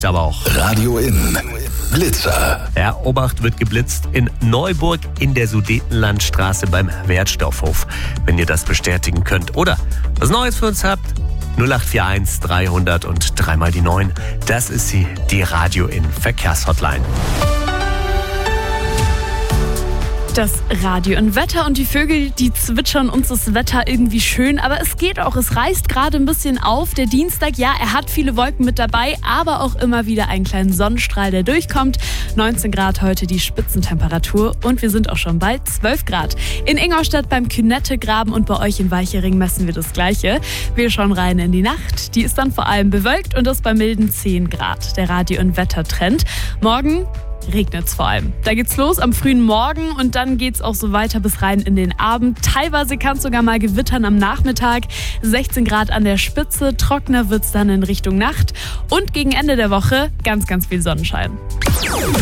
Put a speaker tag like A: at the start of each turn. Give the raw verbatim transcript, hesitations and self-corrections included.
A: Aber auch
B: Radio In. Blitzer.
A: Ja, Obacht wird geblitzt in Neuburg in der Sudetenlandstraße beim Wertstoffhof. Wenn ihr das bestätigen könnt oder was Neues für uns habt, null acht vier eins dreihundert und dreimal die neun. Das ist sie, die Radio In Verkehrshotline.
C: Das Radio und Wetter und die Vögel, die zwitschern uns das Wetter irgendwie schön, aber es geht auch, es reißt gerade ein bisschen auf. Der Dienstag, ja, er hat viele Wolken mit dabei, aber auch immer wieder einen kleinen Sonnenstrahl, der durchkommt. neunzehn Grad heute die Spitzentemperatur und wir sind auch schon bei zwölf Grad. In Ingolstadt beim Künettegraben und bei euch in Weichering messen wir das Gleiche. Wir schauen rein in die Nacht, die ist dann vor allem bewölkt und das bei milden zehn Grad. Der Radio- und Wettertrend. Morgen regnet's vor allem. Da geht's los am frühen Morgen und dann geht's auch so weiter bis rein in den Abend. Teilweise kann es sogar mal gewittern am Nachmittag. sechzehn Grad an der Spitze, trockener wird's dann in Richtung Nacht und gegen Ende der Woche ganz, ganz viel Sonnenschein.